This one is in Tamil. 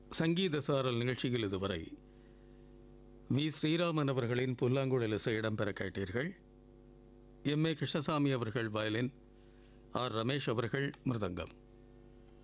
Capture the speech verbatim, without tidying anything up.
சங்கீத சாரல் நிகழ்ச்சியில் இதுவரை வி ஸ்ரீராமன் அவர்களின் புல்லாங்குழல் இசை இடம்பெற கேட்டீர்கள். எம் ஏ கிருஷ்ணசாமி அவர்கள் வயலின், ஆர் ரமேஷ் அவர்கள் மிருதங்கம்.